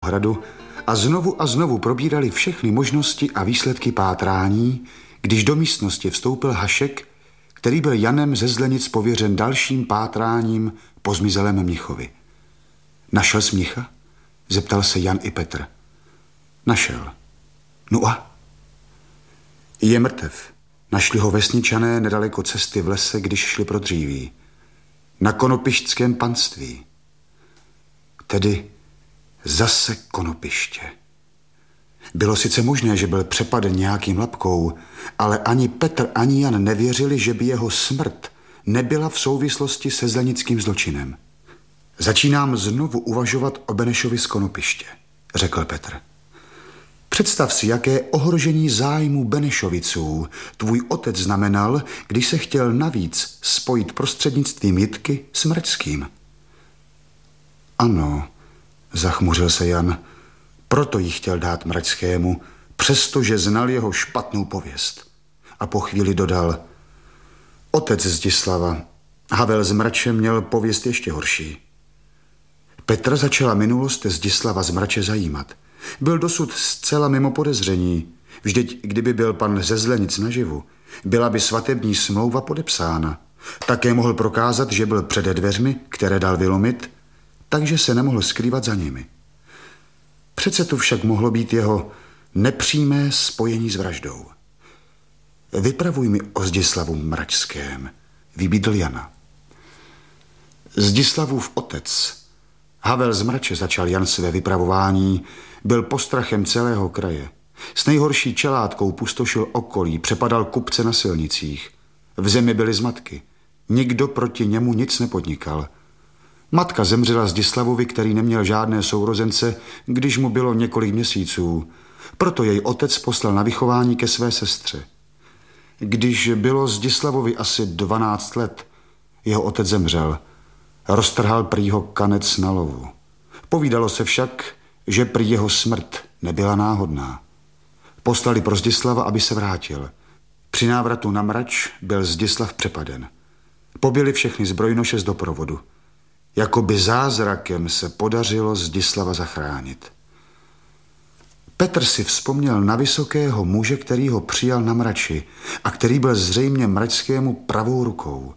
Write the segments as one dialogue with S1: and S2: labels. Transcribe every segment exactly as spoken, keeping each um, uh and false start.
S1: hradu a znovu a znovu probírali všechny možnosti a výsledky pátrání, když do místnosti vstoupil Hašek, který byl Janem ze Zlenic pověřen dalším pátráním po zmizelém mnichovi. Našel jsi mnicha? Zeptal se Jan i Petr. Našel. No a? Je mrtev. Našli ho vesničané nedaleko cesty v lese, když šli pro dříví. Na konopištském panství. Tedy zase konopiště. Bylo sice možné, že byl přepaden nějakým lapkou, ale ani Petr, ani Jan nevěřili, že by jeho smrt nebyla v souvislosti se zlenickým zločinem. Začínám znovu uvažovat o Benešovi z konopiště, řekl Petr. Představ si, jaké ohrožení zájmu Benešoviců tvůj otec znamenal, když se chtěl navíc spojit prostřednictvím Jitky s Mračským. Ano, zachmuřil se Jan, proto ji chtěl dát Mračskému, přestože znal jeho špatnou pověst. A po chvíli dodal, otec Zdislava, Havel s Mračem měl pověst ještě horší. Petra začala minulost Zdislava z Mrače zajímat. Byl dosud zcela mimo podezření. Vždyť, kdyby byl pan ze Zlenic naživu, byla by svatební smlouva podepsána. Také mohl prokázat, že byl před dveřmi, které dal vylomit, takže se nemohl skrývat za nimi. Přece to však mohlo být jeho nepřímé spojení s vraždou. Vypravuj mi o Zdislavu Mračském, vybídl Jana. Zdislavův otec, Havel z Mrače, začal Jan své vypravování, byl postrachem celého kraje. S nejhorší čelátkou pustošil okolí, přepadal kupce na silnicích. V zemi byly zmatky. Nikdo proti němu nic nepodnikal. Matka zemřela Zdislavovi, který neměl žádné sourozence, když mu bylo několik měsíců. Proto jej otec poslal na vychování ke své sestře. Když bylo Zdislavovi asi dvanáct let, jeho otec zemřel. Roztrhal prý ho kanec na lovu. Povídalo se však, že prý jeho smrt nebyla náhodná. Poslali pro Zdislava, aby se vrátil. Při návratu na Mrač byl Zdislav přepaden. Pobili všechny zbrojnoše z doprovodu. Jakoby zázrakem se podařilo Zdislava zachránit. Petr si vzpomněl na vysokého muže, který ho přijal na Mrači a který byl zřejmě Mračskému pravou rukou.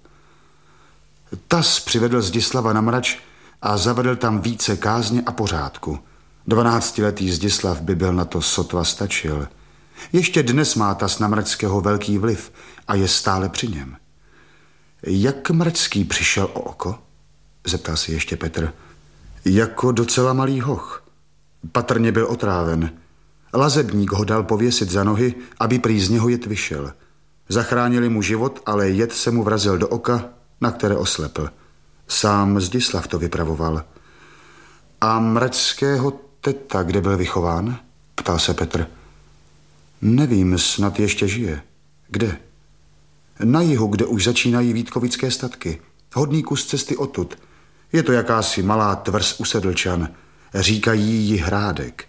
S1: Tas přivedl Zdislava na Mrač a zavedl tam více kázně a pořádku. Dvanáctiletý Zdislav by byl na to sotva stačil. Ještě dnes má tas na Mračského velký vliv a je stále při něm. Jak Mračský přišel o oko? Zeptal si ještě Petr. Jako docela malý hoch. Patrně byl otráven. Lazebník ho dal pověsit za nohy, aby prý z něho jed vyšel. Zachránili mu život, ale jed se mu vrazil do oka, na které oslepl. Sám Zdislav to vypravoval. A Mračského teta, kde byl vychován? Ptal se Petr. Nevím, snad ještě žije. Kde? Na jihu, kde už začínají Vítkovické statky. Hodný kus cesty odtud. Je to jakási malá tvrz u Sedlčan. Říkají jí Hrádek.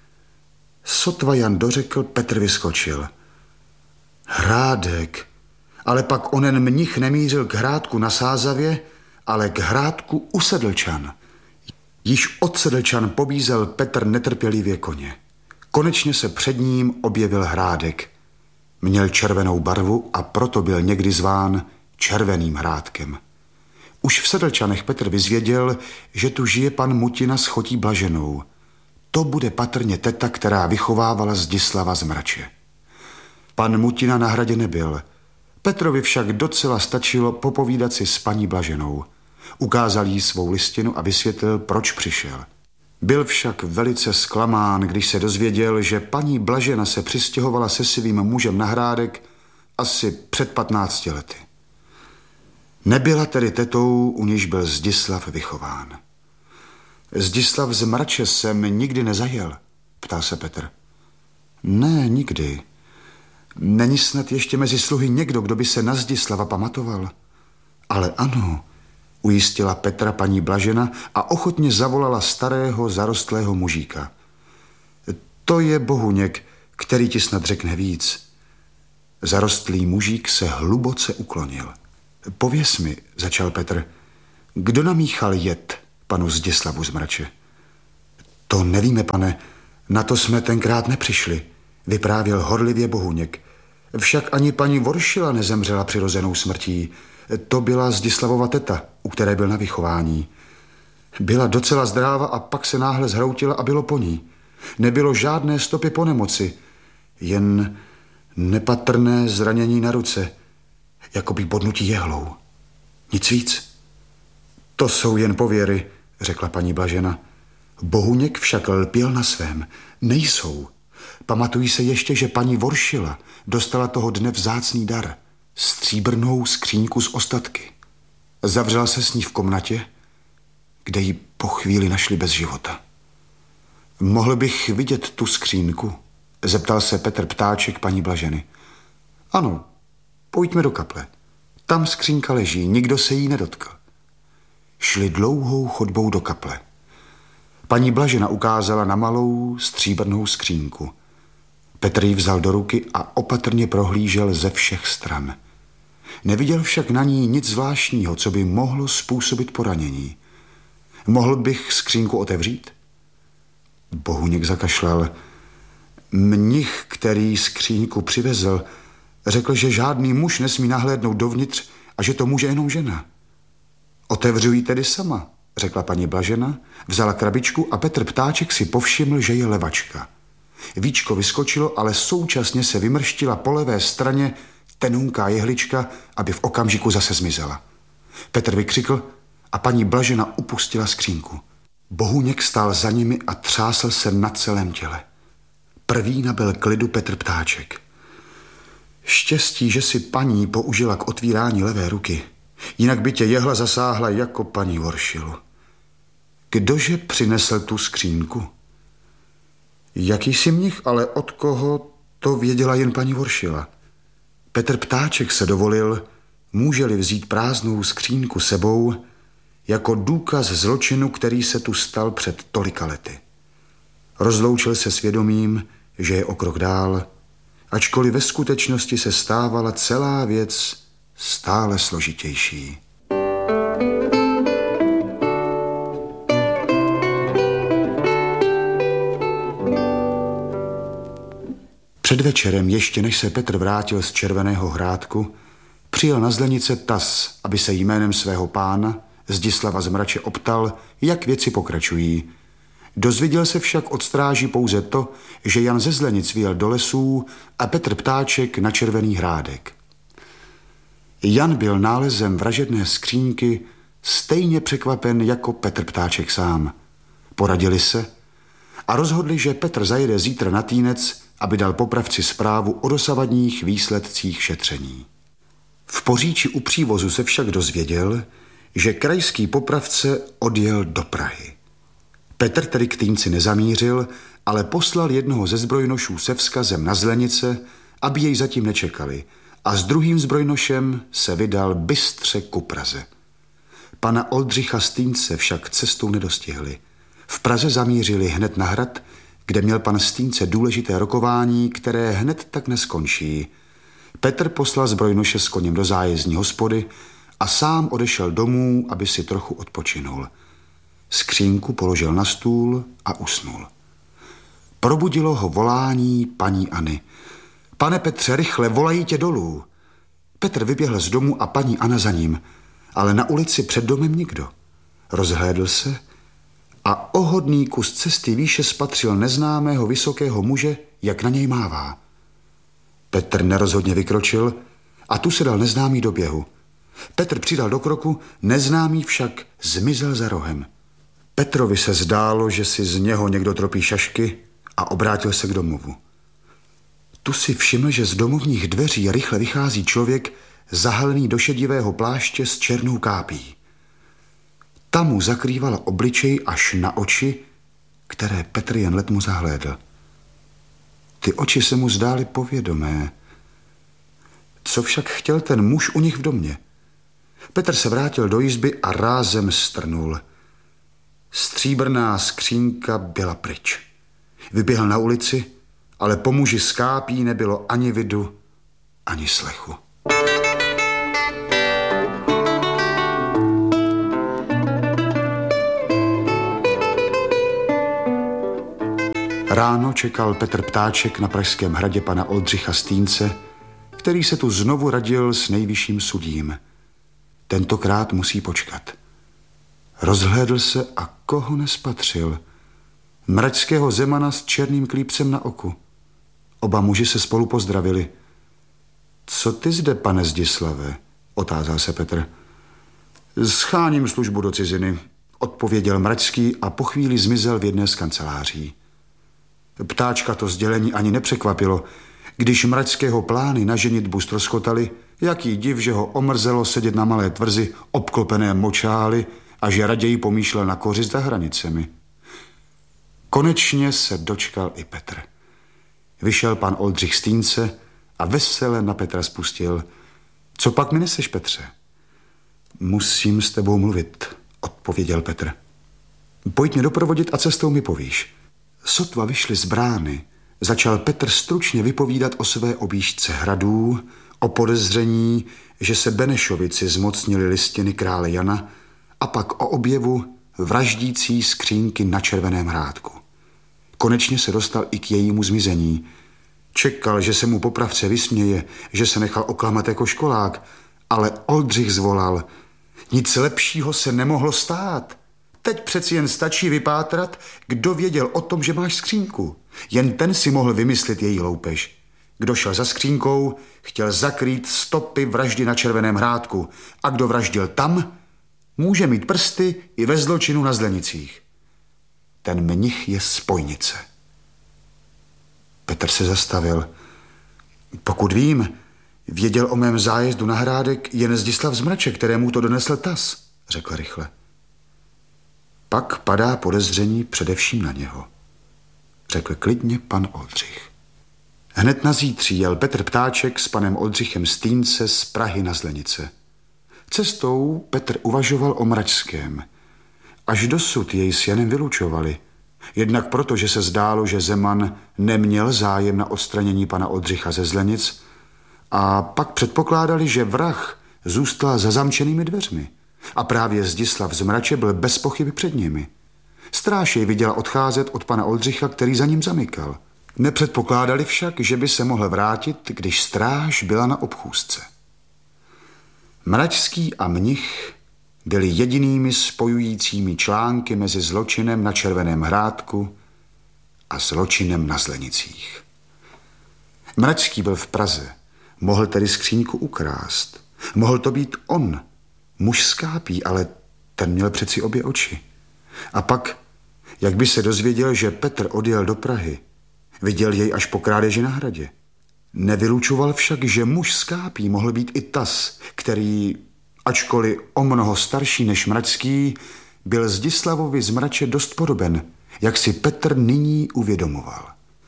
S1: Sotva Jan dořekl, Petr vyskočil. Hrádek. Ale pak onen mnich nemířil k Hrádku na Sázavě, ale k Hrádku u Sedlčan. Již od Sedlčan pobízel Petr netrpělivě koně. Konečně se před ním objevil Hrádek. Měl červenou barvu a proto byl někdy zván Červeným Hrádkem. Už v Sedlčanech Petr vyzvěděl, že tu žije pan Mutina s chotí Blaženou. To bude patrně teta, která vychovávala Zdislava z Mrače. Pan Mutina na hradě nebyl. Petrovi však docela stačilo popovídat si s paní Blaženou. Ukázal jí svou listinu a vysvětlil, proč přišel. Byl však velice zklamán, když se dozvěděl, že paní Blažena se přistěhovala se svým mužem na Hrádek asi před patnácti lety. Nebyla tedy tetou, u níž byl Zdislav vychován. Zdislav z Mrače jsem nikdy nezajel, ptal se Petr. Ne, nikdy. Není snad ještě mezi sluhy někdo, kdo by se na Zdislava pamatoval? Ale ano, ujistila Petra paní Blažena a ochotně zavolala starého zarostlého mužíka. To je Bohuněk, který ti snad řekne víc. Zarostlý mužík se hluboce uklonil. Pověz mi, začal Petr, kdo namíchal jed panu Zdislavu z Mrače? To nevíme, pane, na to jsme tenkrát nepřišli, vyprávěl horlivě Bohuněk. Však ani paní Voršila nezemřela přirozenou smrtí. To byla Zdislavova teta, u které byl na vychování. Byla docela zdráva a pak se náhle zhroutila a bylo po ní. Nebylo žádné stopy po nemoci, jen nepatrné zranění na ruce, jako by bodnutí jehlou. Nic víc. To jsou jen pověry, řekla paní Blažena. Bohuněk však lpěl na svém. Nejsou. Pamatují se ještě, že paní Voršila dostala toho dne vzácný dar. Stříbrnou skříňku z ostatky. Zavřela se s ní v komnatě, kde ji po chvíli našli bez života. Mohl bych vidět tu skřínku? Zeptal se Petr Ptáček paní Blaženy. Ano, pojďme do kaple. Tam skřínka leží, nikdo se jí nedotkl. Šli dlouhou chodbou do kaple. Paní Blažena ukázala na malou stříbrnou skřínku. Petr ji vzal do ruky a opatrně prohlížel ze všech stran. Neviděl však na ní nic zvláštního, co by mohlo způsobit poranění. Mohl bych skřínku otevřít? Bohuněk zakašlal. Mnich, který skříňku přivezl, řekl, že žádný muž nesmí nahlédnout dovnitř a že to může jenom žena. Otevřu ji tedy sama, řekla paní Blažena, vzala krabičku a Petr Ptáček si povšiml, že je levačka. Víčko vyskočilo, ale současně se vymrštila po levé straně tenunká jehlička, aby v okamžiku zase zmizela. Petr vykřikl a paní Blažena upustila skřínku. Bohuněk stál za nimi a třásl se na celém těle. Prvý nabyl klidu Petr Ptáček. Štěstí, že si paní použila k otvírání levé ruky, jinak by tě jehla zasáhla jako paní Voršilu. Kdože přinesl tu skřínku? Jakýsi mnich, ale od koho, to věděla jen paní Voršila. Petr Ptáček se dovolil, může-li vzít prázdnou skřínku sebou, jako důkaz zločinu, který se tu stal před tolika lety. Rozloučil se svědomím, že je o krok dál, ačkoliv ve skutečnosti se stávala celá věc stále složitější. Před večerem, ještě než se Petr vrátil z Červeného Hrádku, přijel na Zlenice Tas, aby se jménem svého pána, Zdislava z Mrače, optal, jak věci pokračují. Dozvěděl se však od stráží pouze to, že Jan ze Zlenic vyjel do lesů a Petr Ptáček na Červený Hrádek. Jan byl nálezem vražedné skříňky stejně překvapen jako Petr Ptáček sám. Poradili se a rozhodli, že Petr zajede zítra na Týnec, aby dal popravci zprávu o dosavadních výsledcích šetření. V Poříči u přívozu se však dozvěděl, že krajský popravce odjel do Prahy. Petr tedy k Týnci nezamířil, ale poslal jednoho ze zbrojnošů se vzkazem na Zlenice, aby jej zatím nečekali, a s druhým zbrojnošem se vydal bystře ku Praze. Pana Oldřicha z Týnce však cestou nedostihli. V Praze zamířili hned na hrad, kde měl pan z Týnce důležité rokování, které hned tak neskončí. Petr poslal zbrojnoše s koněm do zájezdní hospody a sám odešel domů, aby si trochu odpočinul. Skřínku položil na stůl a usnul. Probudilo ho volání paní Anny. Pane Petře, rychle, volají tě dolů. Petr vyběhl z domu a paní Anna za ním, ale na ulici před domem nikdo. Rozhlédl se a ohodný kus cesty výše spatřil neznámého vysokého muže, jak na něj mává. Petr nerozhodně vykročil a tu se dal neznámý do běhu. Petr přidal do kroku, neznámý však zmizel za rohem. Petrovi se zdálo, že si z něho někdo tropí šašky a obrátil se k domovu. Tu si všiml, že z domovních dveří rychle vychází člověk zahalený do šedivého pláště s černou kápí. Ta mu zakrývala obličej až na oči, které Petr jen letmo zahlédl. Ty oči se mu zdály povědomé. Co však chtěl ten muž u nich v domě? Petr se vrátil do izby a rázem strnul. Stříbrná skřínka byla pryč. Vyběhl na ulici, ale po muži z kápí nebylo ani vidu, ani slechu. Ráno čekal Petr Ptáček na Pražském hradě pana Oldřicha Stýnce, který se tu znovu radil s nejvyšším sudím. Tentokrát musí počkat. Rozhlédl se a koho nespatřil? Mračského zemana s černým klípcem na oku. Oba muži se spolu pozdravili. Co ty zde, pane Zdislave? Otázal se Petr. Scháním službu do ciziny, odpověděl Mračský a po chvíli zmizel v jedné z kanceláří. Ptáčka to sdělení ani nepřekvapilo. Když Mračského plány na ženitbu ztroskotaly, jaký div, že ho omrzelo sedět na malé tvrzi obklopené močály a že raději pomýšlel na kořist za hranicemi. Konečně se dočkal i Petr. Vyšel pan Oldřich Stýnce a vesele na Petra spustil. Co pak mi neseš, Petře? Musím s tebou mluvit, odpověděl Petr. Pojď mě doprovodit a cestou mi povíš. Sotva vyšli z brány, začal Petr stručně vypovídat o své objížďce hradů, o podezření, že se Benešovici zmocnili listiny krále Jana a pak o objevu vraždící skřínky na Červeném Hrádku. Konečně se dostal i k jejímu zmizení. Čekal, že se mu popravce vysměje, že se nechal oklamat jako školák, ale Oldřich zvolal. Nic lepšího se nemohlo stát. Teď přeci jen stačí vypátrat, kdo věděl o tom, že máš skřínku. Jen ten si mohl vymyslet její loupež. Kdo šel za skřínkou, chtěl zakrýt stopy vraždy na Červeném Hrádku. A kdo vraždil tam, může mít prsty i ve zločinu na Zlenicích. Ten mnich je spojnice. Petr se zastavil. Pokud vím, věděl o mém zájezdu na Hrádek jen Zdislav z Mrače, kterému to donesl tas, řekl rychle. Pak padá podezření především na něho, řekl klidně pan Oldřich. Hned na zítří jel Petr Ptáček s panem Oldřichem Stýnce z Prahy na Zlenice. Cestou Petr uvažoval o Mračském. Až dosud jej s Janem vylučovali. Jednak proto, že se zdálo, že Zeman neměl zájem na odstranění pana Oldřicha ze Zlenic, a pak předpokládali, že vrah zůstal za zamčenými dveřmi. A právě Zdislav z Mrače byl bez pochyby před nimi. Stráž jej viděla odcházet od pana Oldřicha, který za ním zamykal. Nepředpokládali však, že by se mohl vrátit, když stráž byla na obchůzce. Mračský a mnich byli jedinými spojujícími články mezi zločinem na Červeném Hrádku a zločinem na Zlenicích. Mračský byl v Praze, mohl tedy skříňku ukrást. Mohl to být on, muž z Kápí, ale ten měl přeci obě oči. A pak, jak by se dozvěděl, že Petr odjel do Prahy, viděl jej až po krádeži na hradě. Nevylučoval však, že muž z Kápí mohl být i tas, který, ačkoliv o mnoho starší než Mračský, byl Zdislavovi z Mrače dost podoben, jak si Petr nyní uvědomoval.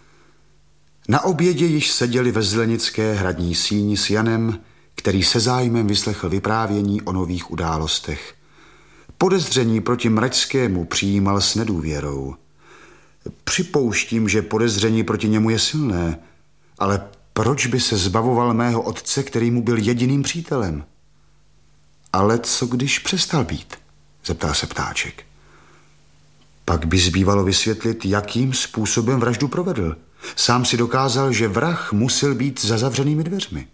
S1: Na obědě již seděli ve zlenické hradní síni s Janem, který se zájmem vyslechl vyprávění o nových událostech. Podezření proti Mračskému přijímal s nedůvěrou. Připouštím, že podezření proti němu je silné, ale proč by se zbavoval mého otce, který mu byl jediným přítelem? Ale co když přestal být? Zeptal se Ptáček. Pak by zbývalo vysvětlit, jakým způsobem vraždu provedl. Sám si dokázal, že vrah musel být za zavřenými dveřmi.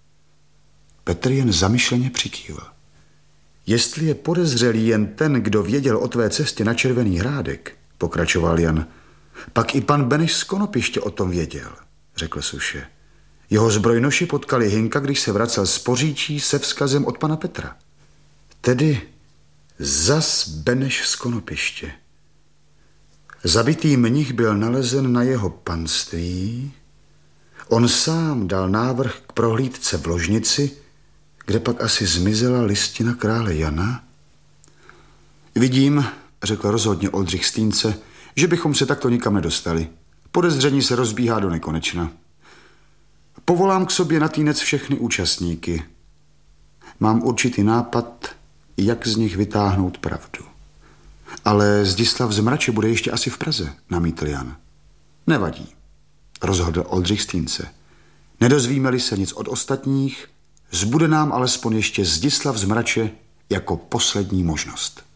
S1: Petr jen zamyšleně přikývl. Jestli je podezřelý jen ten, kdo věděl o tvé cestě na Červený Hrádek, pokračoval Jan, pak i pan Beneš z Konopiště o tom věděl, řekl suše. Jeho zbrojnoši potkali Hinka, když se vracel z Poříčí se vzkazem od pana Petra. Tedy zas Beneš z Konopiště. Zabitý mnich byl nalezen na jeho panství. On sám dal návrh k prohlídce v ložnici, kde pak asi zmizela listina krále Jana. Vidím, řekl rozhodně Oldřich Stýnce, že bychom se takto nikam nedostali. Podezření se rozbíhá do nekonečna. Povolám k sobě na týnec všechny účastníky. Mám určitý nápad, jak z nich vytáhnout pravdu. Ale Zdislav z Mrače bude ještě asi v Praze, namítl Jan. Nevadí, rozhodl Oldřich Stýnce. Nedozvíme-li se nic od ostatních, zbude nám alespoň ještě Zdislav z Mrače jako poslední možnost.